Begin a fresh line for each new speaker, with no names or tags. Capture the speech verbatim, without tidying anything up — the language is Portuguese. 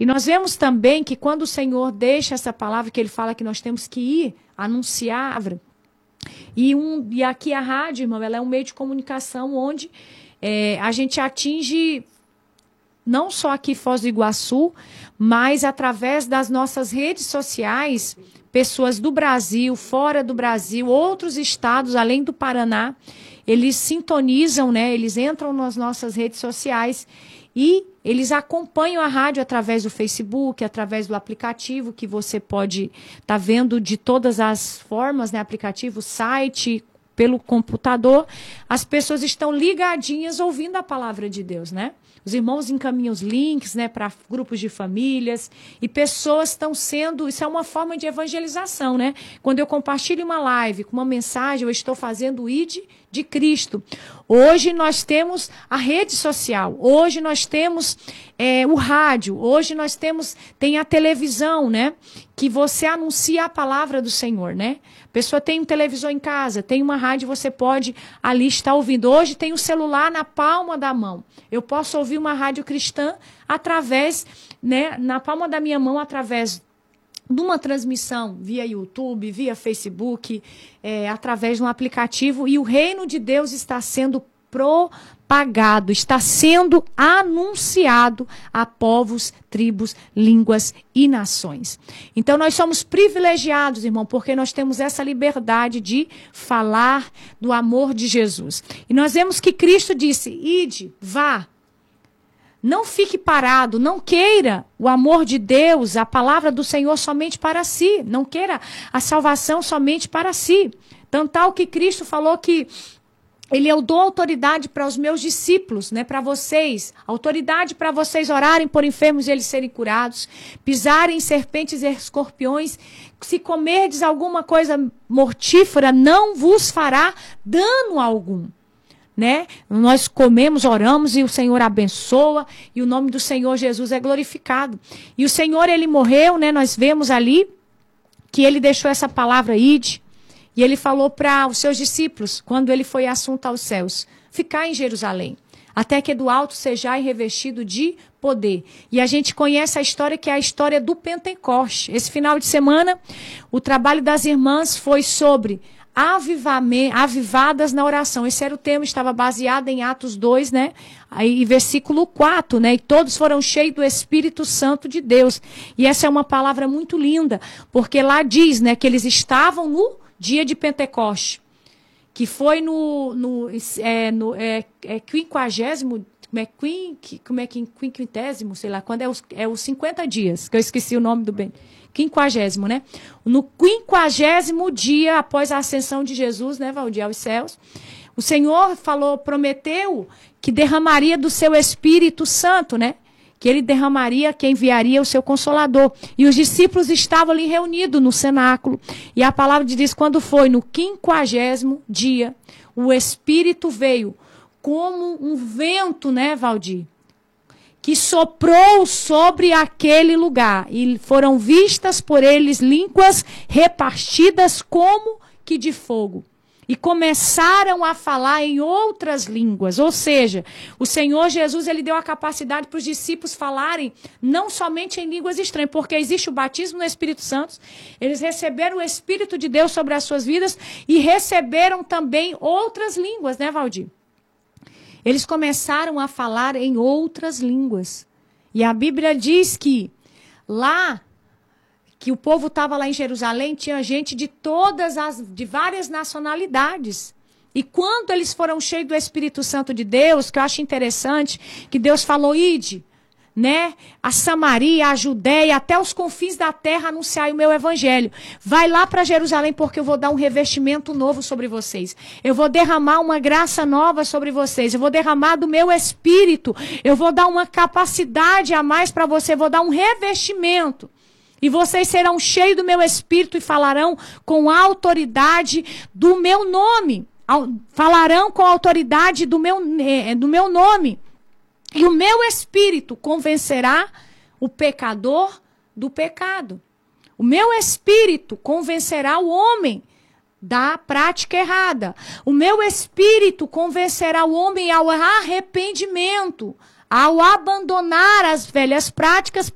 E nós vemos também que quando o Senhor deixa essa palavra, que ele fala que nós temos que ir anunciar, e, um, e aqui a rádio, irmão, ela é um meio de comunicação onde é, a gente atinge não só aqui em Foz do Iguaçu, mas através das nossas redes sociais, pessoas do Brasil, fora do Brasil, outros estados, além do Paraná, eles sintonizam, né? Eles entram nas nossas redes sociais e eles acompanham a rádio através do Facebook, através do aplicativo, que você pode estar tá vendo de todas as formas, né? Aplicativo, site, pelo computador. As pessoas estão ligadinhas ouvindo a palavra de Deus, né? Os irmãos encaminham os links, né, para grupos de famílias, e pessoas estão sendo... Isso é uma forma de evangelização, né? Quando eu compartilho uma live com uma mensagem, eu estou fazendo o I D de Cristo. Hoje nós temos a rede social, hoje nós temos é, o rádio, hoje nós temos tem a televisão, né? Que você anuncia a palavra do Senhor, né? A pessoa tem um televisor em casa, tem uma rádio, você pode ali estar ouvindo. Hoje tem o celular na palma da mão. Eu posso ouvir uma rádio cristã através, né, na palma da minha mão, através de uma transmissão via YouTube, via Facebook, é, através de um aplicativo, e o reino de Deus está sendo propagado, está sendo anunciado a povos, tribos, línguas e nações. Então nós somos privilegiados, irmão, porque nós temos essa liberdade de falar do amor de Jesus. E nós vemos que Cristo disse: ide, vá. Não fique parado, não queira o amor de Deus, a palavra do Senhor somente para si. Não queira a salvação somente para si. Tanto tal que Cristo falou que ele eu dou autoridade para os meus discípulos, né, para vocês. Autoridade para vocês orarem por enfermos e eles serem curados. Pisarem em serpentes e escorpiões. Se comerdes alguma coisa mortífera, não vos fará dano algum. Né? Nós comemos, oramos e o Senhor abençoa e o nome do Senhor Jesus é glorificado. E o Senhor, ele morreu, né? Nós vemos ali que ele deixou essa palavra ide, e ele falou para os seus discípulos, quando ele foi assunto aos céus: ficar em Jerusalém, até que do alto sejais revestido de poder. E a gente conhece a história, que é a história do Pentecoste. Esse final de semana, o trabalho das irmãs foi sobre avivadas na oração. Esse era o tema, estava baseado em Atos dois, né? Aí, versículo quatro, né? E todos foram cheios do Espírito Santo de Deus. E essa é uma palavra muito linda, porque lá diz, né, que eles estavam no dia de Pentecoste, que foi no, no, é, no é, é quinquagésimo, como é, quin, como é que quinquintésimo, sei lá, quando é os, é os cinquenta dias, que eu esqueci o nome do bem. Quinquagésimo, né? No quinquagésimo dia após a ascensão de Jesus, né, Valdir, aos céus, o Senhor falou, prometeu que derramaria do seu Espírito Santo, né? Que ele derramaria, que enviaria o seu Consolador. E os discípulos estavam ali reunidos no cenáculo. E a palavra diz, quando foi no quinquagésimo dia, o Espírito veio como um vento, né, Valdir? Que soprou sobre aquele lugar, e foram vistas por eles línguas repartidas como que de fogo. E começaram a falar em outras línguas. Ou seja, o Senhor Jesus, ele deu a capacidade para os discípulos falarem não somente em línguas estranhas, porque existe o batismo no Espírito Santo. Eles receberam o Espírito de Deus sobre as suas vidas e receberam também outras línguas, né, Valdir? Eles começaram a falar em outras línguas. E a Bíblia diz que lá, que o povo estava lá em Jerusalém, tinha gente de todas as, de várias nacionalidades. E quando eles foram cheios do Espírito Santo de Deus, que eu acho interessante, que Deus falou, ide, né, a Samaria, a Judéia, até os confins da terra anunciai o meu evangelho. Vai lá para Jerusalém, porque eu vou dar um revestimento novo sobre vocês. Eu vou derramar uma graça nova sobre vocês. Eu vou derramar do meu Espírito. Eu vou dar uma capacidade a mais para você. Eu vou dar um revestimento. E vocês serão cheios do meu Espírito e falarão com a autoridade do meu nome. Falarão com a autoridade do meu, do meu nome. E o meu Espírito convencerá o pecador do pecado. O meu Espírito convencerá o homem da prática errada. O meu Espírito convencerá o homem ao arrependimento, ao abandonar as velhas práticas